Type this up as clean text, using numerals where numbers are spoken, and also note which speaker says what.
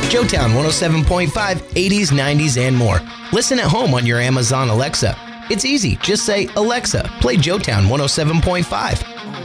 Speaker 1: Joetown 107.5, 80s, 90s, and more. Listen at home on your Amazon Alexa. It's easy. Just say, Alexa, play Joetown 107.5.